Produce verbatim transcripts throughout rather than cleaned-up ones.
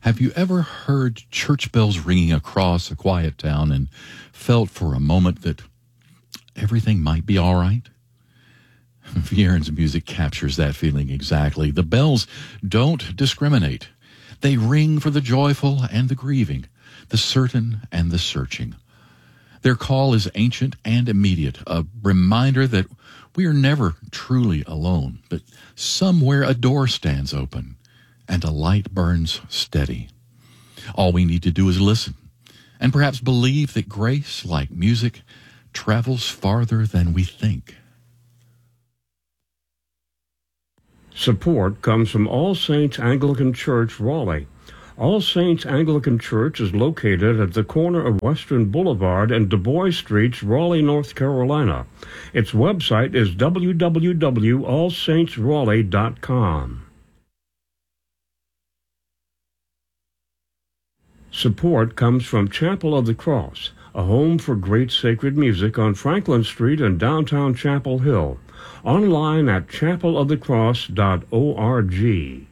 Have you ever heard church bells ringing across a quiet town and felt for a moment that everything might be all right? Viern's music captures that feeling exactly. The bells don't discriminate. They ring for the joyful and the grieving, the certain and the searching. Their call is ancient and immediate, a reminder that we are never truly alone, but somewhere a door stands open and a light burns steady. All we need to do is listen and perhaps believe that grace, like music, travels farther than we think. Support comes from All Saints Anglican Church, Raleigh. All Saints Anglican Church is located at the corner of Western Boulevard and Du Bois Streets, Raleigh, North Carolina. Its website is w w w dot all saints raleigh dot com. Support comes from Chapel of the Cross, a home for great sacred music on Franklin Street in downtown Chapel Hill. Online at chapel of the cross dot org.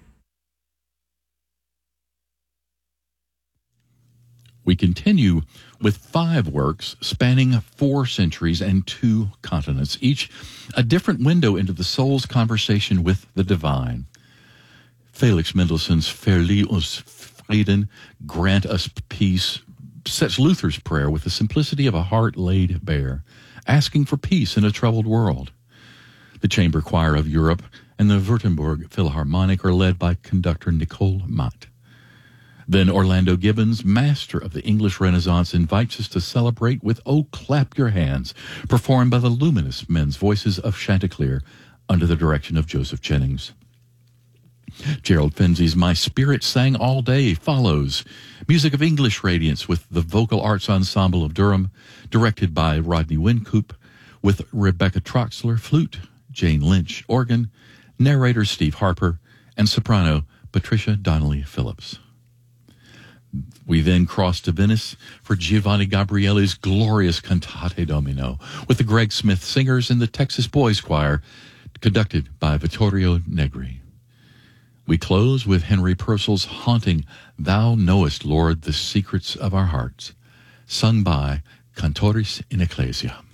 We continue with five works spanning four centuries and two continents, each a different window into the soul's conversation with the divine. Felix Mendelssohn's Verlieh uns Frieden, Grant Us Peace, sets Luther's prayer with the simplicity of a heart laid bare, asking for peace in a troubled world. The Chamber Choir of Europe and the Württemberg Philharmonic are led by conductor Nicole Mott. Then Orlando Gibbons, master of the English Renaissance, invites us to celebrate with "Oh, Clap Your Hands," performed by the luminous men's voices of Chanticleer under the direction of Joseph Jennings. Gerald Finzi's My Spirit Sang All Day follows. Music of English Radiance with the Vocal Arts Ensemble of Durham, directed by Rodney Wincoop, with Rebecca Troxler, flute, Jane Lynch, organ, narrator Steve Harper, and soprano Patricia Donnelly Phillips. We then cross to Venice for Giovanni Gabrieli's glorious Cantate Domino with the Greg Smith Singers and the Texas Boys Choir, conducted by Vittorio Negri. We close with Henry Purcell's haunting Thou Knowest, Lord, the Secrets of Our Hearts, sung by Cantores in Ecclesia.